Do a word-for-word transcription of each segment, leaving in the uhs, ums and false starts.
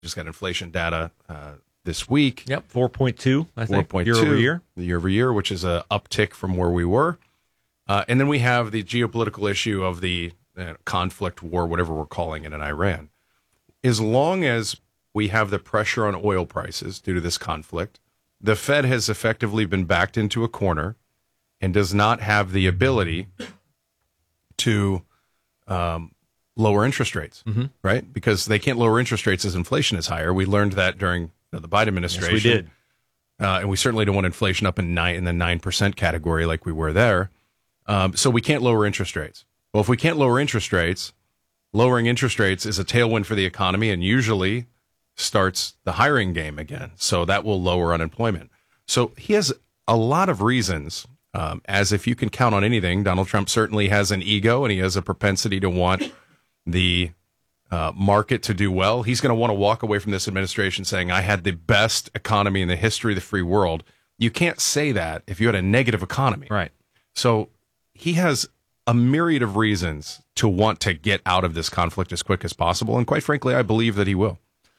just got inflation data uh, this week. Yep, four point two, I think, four point two, year over year. Year over year, which is an uptick from where we were. Uh, and then we have the geopolitical issue of the uh, conflict, war, whatever we're calling it, in Iran. As long as we have the pressure on oil prices due to this conflict, the Fed has effectively been backed into a corner and does not have the ability to um, lower interest rates, mm-hmm. right? Because they can't lower interest rates as inflation is higher. We learned that during you know, the Biden administration. Yes, we did. Uh, and we certainly don't want inflation up in, nine, in the nine percent category like we were there. Um, so we can't lower interest rates. Well, if we can't lower interest rates, lowering interest rates is a tailwind for the economy and usually starts the hiring game again. So that will lower unemployment. So he has a lot of reasons, um, as if you can count on anything. Donald Trump certainly has an ego and he has a propensity to want the uh, market to do well. He's going to want to walk away from this administration saying, I had the best economy in the history of the free world. You can't say that if you had a negative economy. Right. So he has a myriad of reasons to want to get out of this conflict as quick as possible. And quite frankly, I believe that he will.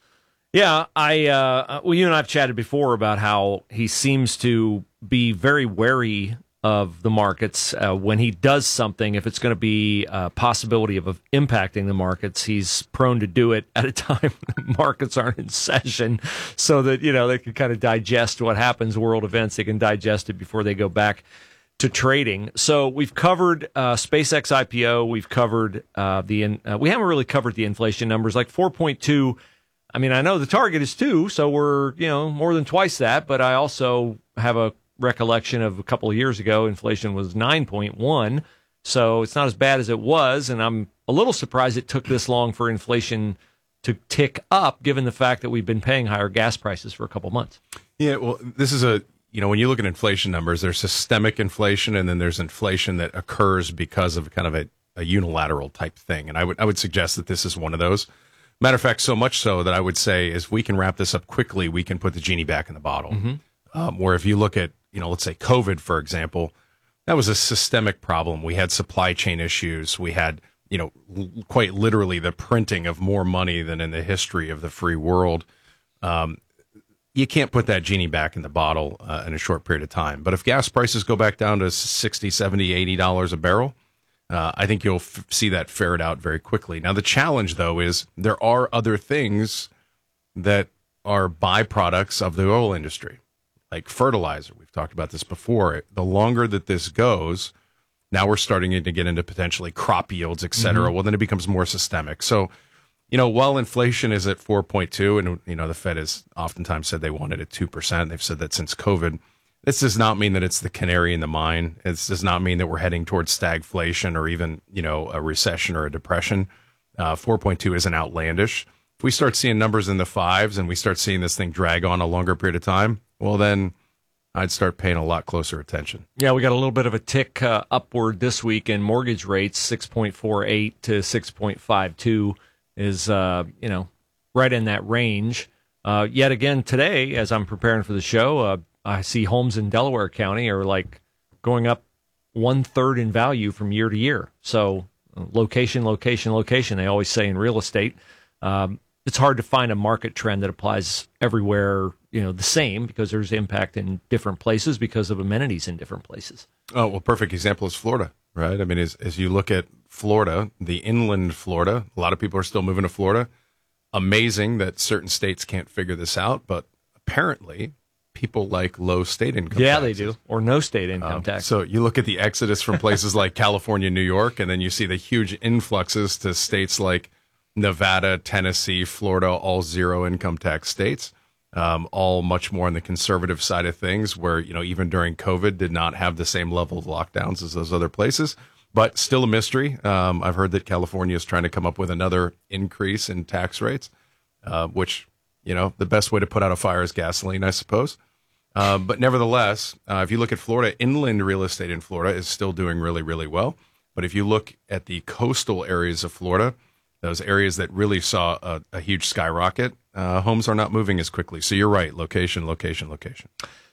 Yeah, I uh, well, you and I have chatted before about how he seems to be very wary of the markets uh, when he does something. If it's going to be a possibility of, of impacting the markets, he's prone to do it at a time when markets aren't in session, so that you know they can kind of digest what happens, world events. They can digest it before they go back to trading. So we've covered uh, SpaceX I P O. We've covered uh, the in, uh, we haven't really covered the inflation numbers, like four point two. I mean, I know the target is two, so we're, you know, more than twice that, but I also have a recollection of a couple of years ago, inflation was nine point one, so it's not as bad as it was, and I'm a little surprised it took this long for inflation to tick up, given the fact that we've been paying higher gas prices for a couple months. Yeah, well, this is a, you know, when you look at inflation numbers, there's systemic inflation, and then there's inflation that occurs because of kind of a, a unilateral type thing, and I would I would suggest that this is one of those. Matter of fact, so much so that I would say if we can wrap this up quickly, we can put the genie back in the bottle. Mm-hmm. Um, where if you look at, you know, let's say COVID, for example, that was a systemic problem. We had supply chain issues. We had, you know, l- quite literally the printing of more money than in the history of the free world. Um, you can't put that genie back in the bottle uh, in a short period of time. But if gas prices go back down to sixty, seventy, eighty dollars a barrel, Uh, I think you'll f- see that ferret out very quickly. Now, the challenge, though, is there are other things that are byproducts of the oil industry, like fertilizer. We've talked about this before. The longer that this goes, now we're starting to get into potentially crop yields, et cetera. Mm-hmm. Well, then it becomes more systemic. So, you know, while inflation is at four point two, and, you know, the Fed has oftentimes said they want it at two percent, they've said that since COVID. This does not mean that it's the canary in the mine. It does not mean that we're heading towards stagflation or even, you know, a recession or a depression. Uh, four point two isn't outlandish. If we start seeing numbers in the fives and we start seeing this thing drag on a longer period of time, well, then I'd start paying a lot closer attention. Yeah, we got a little bit of a tick uh, upward this week in mortgage rates. six point four eight to six point five two is, uh, you know, right in that range. Uh, yet again today, as I'm preparing for the show, uh, I see homes in Delaware County are like going up one third in value from year to year. So location, location, location, they always say in real estate. Um, it's hard to find a market trend that applies everywhere, you know, the same, because there's impact in different places because of amenities in different places. Oh, well, perfect example is Florida, right? I mean, as, as you look at Florida, the inland Florida, a lot of people are still moving to Florida. Amazing that certain states can't figure this out, but apparently people like low state income yeah, taxes. they do, or no state income um, tax. So you look at the exodus from places like California, New York, and then you see the huge influxes to states like Nevada, Tennessee, Florida, all zero income tax states, um, all much more on the conservative side of things, where, you know, even during COVID did not have the same level of lockdowns as those other places. But still a mystery. Um, I've heard that California is trying to come up with another increase in tax rates, uh, which, you know, the best way to put out a fire is gasoline, I suppose. Uh, but nevertheless, uh, if you look at Florida, inland real estate in Florida is still doing really, really well. But if you look at the coastal areas of Florida, those areas that really saw a, a huge skyrocket, uh, homes are not moving as quickly. So you're right, location, location, location.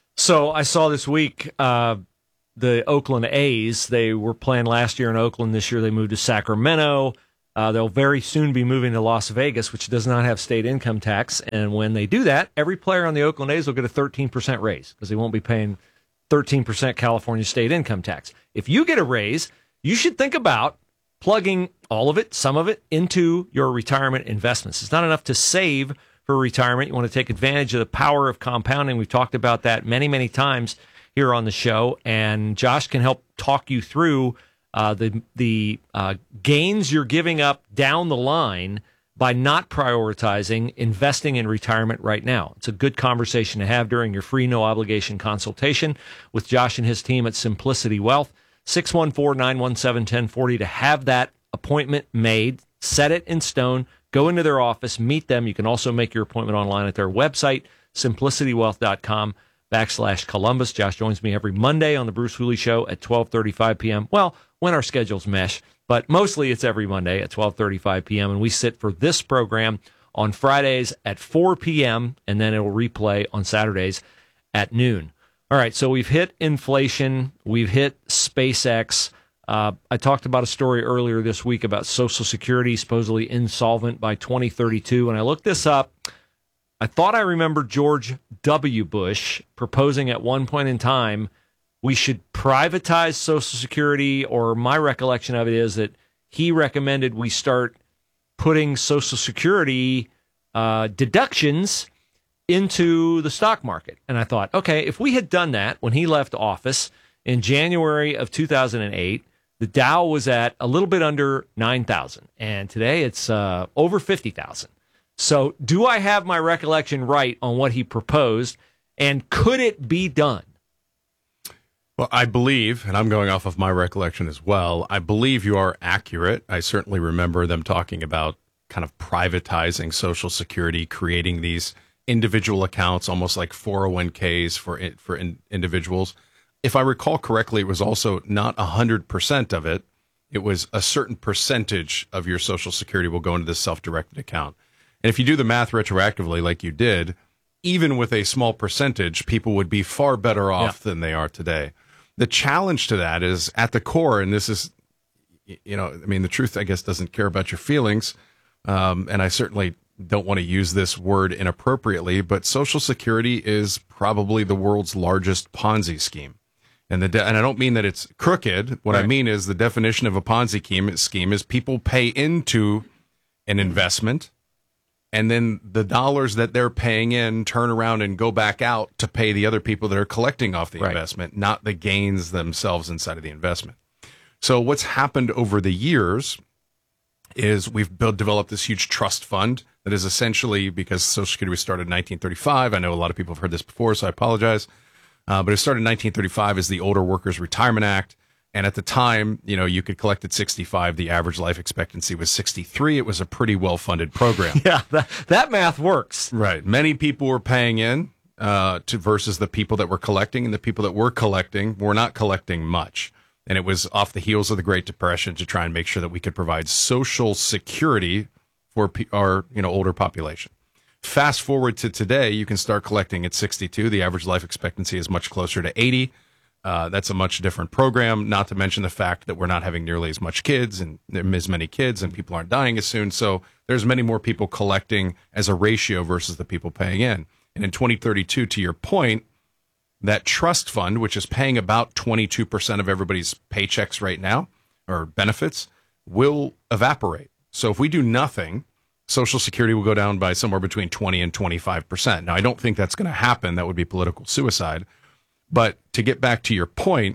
So I saw this week uh, the Oakland A's. They were playing last year in Oakland. This year they moved to Sacramento. Uh, they'll very soon be moving to Las Vegas, which does not have state income tax. And when they do that, every player on the Oakland A's will get a thirteen percent raise because they won't be paying thirteen percent California state income tax. If you get a raise, you should think about plugging all of it, some of it, into your retirement investments. It's not enough to save for retirement. You want to take advantage of the power of compounding. We've talked about that many, many times here on the show, and Josh can help talk you through uh, the the uh, gains you're giving up down the line by not prioritizing investing in retirement right now. It's a good conversation to have during your free, no-obligation consultation with Josh and his team at Simplicity Wealth. six one four, nine one seven, one zero four zero to have that appointment made, set it in stone, go into their office, meet them. You can also make your appointment online at their website, simplicity wealth dot com backslash Columbus. Josh joins me every Monday on the Bruce Hooley Show at twelve thirty-five p.m. Well, when our schedules mesh, but mostly it's every Monday at twelve thirty-five p.m. And we sit for this program on Fridays at four p.m., and then it will replay on Saturdays at noon. All right, so we've hit inflation. We've hit SpaceX. Uh, I talked about a story earlier this week about Social Security supposedly insolvent by twenty thirty-two, and I looked this up. I thought I remembered George W. Bush proposing at one point in time we should privatize Social Security, or my recollection of it is that he recommended we start putting Social Security uh, deductions into the stock market. And I thought, okay, if we had done that when he left office in January of two thousand eight, the Dow was at a little bit under nine thousand, and today it's uh, over fifty thousand. So do I have my recollection right on what he proposed, and could it be done? Well, I believe, and I'm going off of my recollection as well, I believe you are accurate. I certainly remember them talking about kind of privatizing Social Security, creating these individual accounts, almost like four oh one k's for for in, individuals. If I recall correctly, it was also not one hundred percent of it. It was a certain percentage of your Social Security will go into this self-directed account. And if you do the math retroactively like you did, even with a small percentage, people would be far better off yeah. than they are today. The challenge to that is at the core, and this is, you know, I mean, the truth, I guess, doesn't care about your feelings. Um, and I certainly don't want to use this word inappropriately, but Social Security is probably the world's largest Ponzi scheme. And the de- and I don't mean that it's crooked. What right. I mean is the definition of a Ponzi scheme, scheme is people pay into an investment, and then the dollars that they're paying in turn around and go back out to pay the other people that are collecting off the right. investment, not the gains themselves inside of the investment. So what's happened over the years is we've built, developed this huge trust fund that is essentially, because Social Security was started in nineteen thirty-five. I know a lot of people have heard this before, so I apologize. Uh, but it started in nineteen thirty-five as the Older Workers Retirement Act. And at the time, you know, you could collect at sixty-five. The average life expectancy was sixty-three. It was a pretty well-funded program. Yeah, that, that math works. Right. Many people were paying in uh, to versus the people that were collecting, and the people that were collecting were not collecting much. And it was off the heels of the Great Depression to try and make sure that we could provide Social Security for pe- our, you know, older population. Fast forward to today, you can start collecting at sixty-two. The average life expectancy is much closer to eighty. Uh, that's a much different program, not to mention the fact that we're not having nearly as much kids and as many kids, and people aren't dying as soon. So there's many more people collecting as a ratio versus the people paying in. And in twenty thirty-two, to your point, that trust fund, which is paying about twenty-two percent of everybody's paychecks right now, or benefits, will evaporate. So if we do nothing, Social Security will go down by somewhere between twenty and twenty-five percent. Now, I don't think that's going to happen. That would be political suicide. But to get back to your point,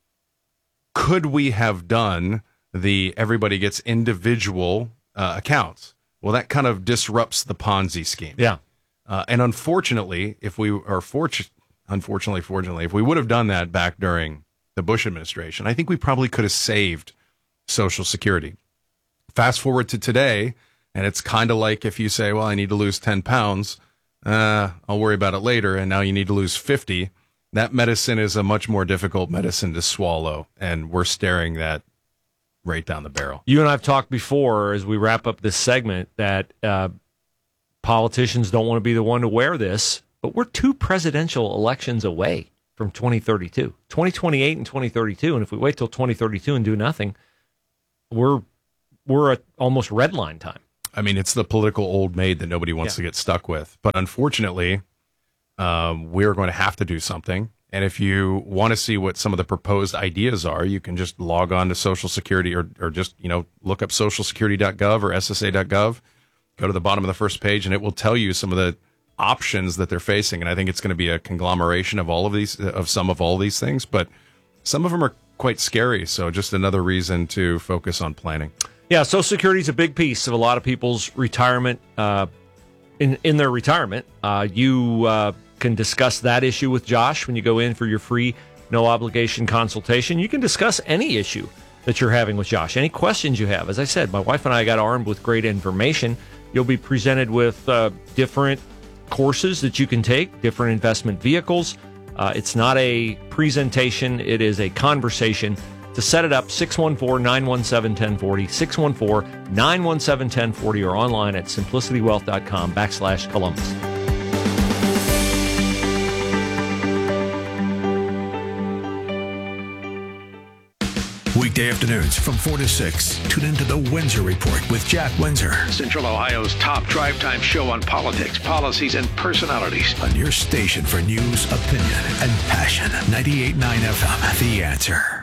could we have done the everybody gets individual uh, accounts? Well, that kind of disrupts the Ponzi scheme. Yeah. Uh, and unfortunately, if we are fortunate, unfortunately, fortunately, if we would have done that back during the Bush administration, I think we probably could have saved Social Security. Fast forward to today, and it's kind of like if you say, well, I need to lose ten pounds, uh, I'll worry about it later, and now you need to lose fifty. That medicine is a much more difficult medicine to swallow, and we're staring that right down the barrel. You and I have talked before, as we wrap up this segment, that uh, politicians don't want to be the one to wear this, but we're two presidential elections away from twenty thirty-two. twenty twenty-eight and twenty thirty-two, and if we wait till twenty thirty-two and do nothing, we're we're at almost red line time. I mean, it's the political old maid that nobody wants Yeah. to get stuck with. But unfortunately, um, we're going to have to do something. And if you want to see what some of the proposed ideas are, you can just log on to Social Security or, or just, you know, look up social security dot gov or S S A dot gov. Go to the bottom of the first page, and it will tell you some of the options that they're facing. And I think it's going to be a conglomeration of all of these, of some of all these things. But some of them are quite scary. So just another reason to focus on planning. Yeah, Social Security is a big piece of a lot of people's retirement, uh, in, in their retirement. Uh, you uh, can discuss that issue with Josh when you go in for your free, no-obligation consultation. You can discuss any issue that you're having with Josh, any questions you have. As I said, my wife and I got armed with great information. You'll be presented with uh, different courses that you can take, different investment vehicles. Uh, it's not a presentation, it is a conversation. To set it up, six one four, nine one seven, one zero four zero, six one four, nine one seven, one zero four zero, or online at simplicitywealth.com backslash Columbus. Weekday afternoons from four to six. Tune into the Windsor Report with Jack Windsor Central Ohio's top drive time show on politics, policies, and personalities. on your station for news, opinion, and passion. ninety-eight point nine F M, The Answer.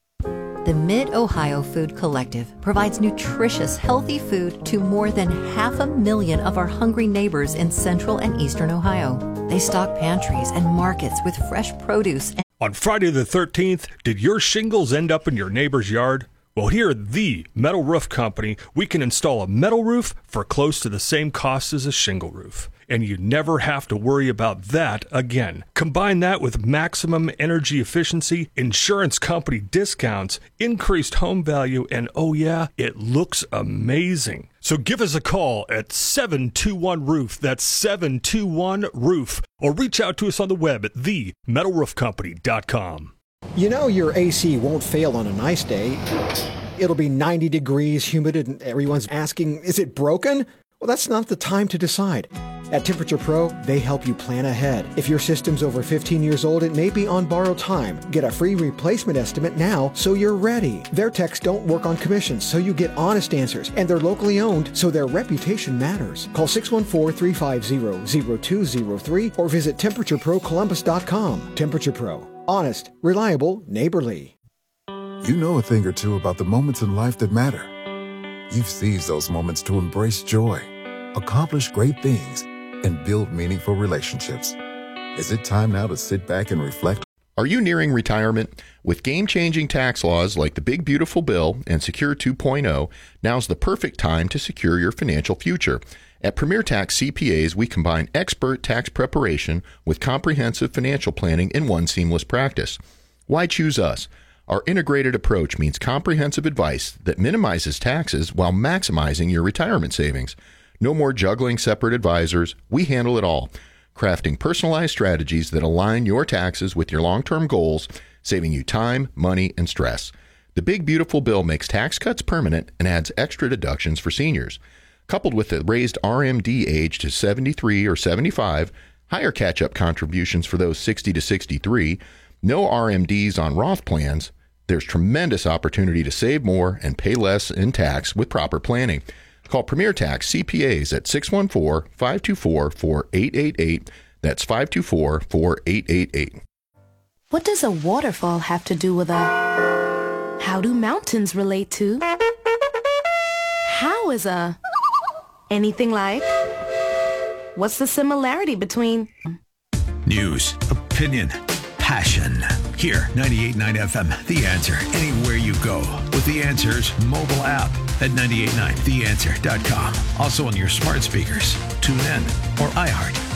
The Mid-Ohio Food Collective provides nutritious, healthy food to more than half a million of our hungry neighbors in central and eastern Ohio. They stock pantries and markets with fresh produce and On Friday the thirteenth, did your shingles end up in your neighbor's yard? Well, here at the Metal Roof Company, we can install a metal roof for close to the same cost as a shingle roof. And you never have to worry about that again. Combine that with maximum energy efficiency, insurance company discounts, increased home value, and oh yeah, it looks amazing. So give us a call at seven two one roof. That's seven two one roof. Or reach out to us on the web at the metal roof company dot com. You know your A C won't fail on a nice day. It'll be ninety degrees, humid, and everyone's asking, is it broken? Well, that's not the time to decide. At Temperature Pro, they help you plan ahead. If your system's over fifteen years old, it may be on borrowed time. Get a free replacement estimate now so you're ready. Their techs don't work on commissions, so you get honest answers. And they're locally owned, so their reputation matters. Call six one four, three five zero, zero two zero three or visit temperature pro columbus dot com. Temperature Pro. Honest, reliable, neighborly. You know a thing or two about the moments in life that matter. You've seized those moments to embrace joy, accomplish great things, and build meaningful relationships. Is it time now to sit back and reflect? Are you nearing retirement? With game-changing tax laws like the Big Beautiful Bill and Secure two point oh, now's the perfect time to secure your financial future. At Premier Tax C P As, we combine expert tax preparation with comprehensive financial planning in one seamless practice. Why choose us? Our integrated approach means comprehensive advice that minimizes taxes while maximizing your retirement savings. No more juggling separate advisors. We handle it all, crafting personalized strategies that align your taxes with your long-term goals, saving you time, money, and stress. The Big Beautiful Bill makes tax cuts permanent and adds extra deductions for seniors. Coupled with the raised R M D age to seventy-three or seventy-five, higher catch-up contributions for those sixty to sixty-three, no R M Ds on Roth plans, there's tremendous opportunity to save more and pay less in tax with proper planning. Call Premier Tax C P As at six one four, five two four, four eight eight eight. That's five two four, four eight eight eight. What does a waterfall have to do with a... How do mountains relate to... How is a... Anything like... What's the similarity between... News, opinion, passion. Here, ninety-eight point nine F M, The Answer. Anywhere you go with The Answer's mobile app at ninety-eight point nine the answer dot com. Also on your smart speakers, TuneIn, or iHeart.